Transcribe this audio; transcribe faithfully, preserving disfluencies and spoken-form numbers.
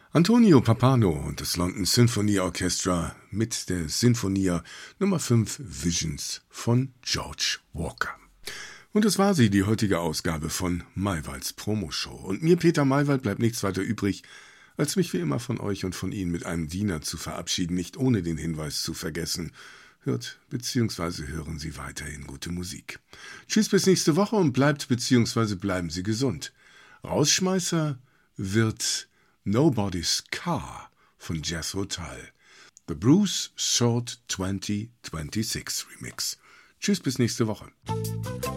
Antonio Pappano und das London Symphony Orchestra mit der Sinfonia Nummer fünf Visions von George Walker. Und das war sie, die heutige Ausgabe von Maywalds Promoshow. Und mir, Peter Maywald, bleibt nichts weiter übrig, als mich wie immer von euch und von Ihnen mit einem Diener zu verabschieden, nicht ohne den Hinweis zu vergessen. Hört bzw. hören Sie weiterhin gute Musik. Tschüss bis nächste Woche und bleibt bzw. bleiben Sie gesund. Rausschmeißer wird Nobody's Car von Jethro Tull. The Bruce Short zwanzig sechsundzwanzig Remix. Tschüss bis nächste Woche.